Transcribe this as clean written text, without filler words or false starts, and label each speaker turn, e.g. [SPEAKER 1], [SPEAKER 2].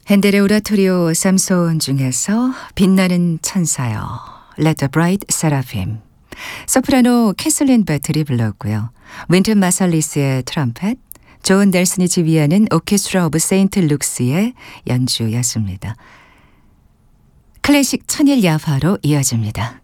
[SPEAKER 1] 핸델의 오라토리오 삼소원 중에서 빛나는 천사여, Let the Bright Seraphim. 소프라노 캐슬린 배틀이 불렀고요. 윈튼 마살리스의 트럼펫, 존 넬슨이 지휘하는 오케스트라 오브 세인트 룩스의 연주였습니다. 클래식 천일 야화로 이어집니다.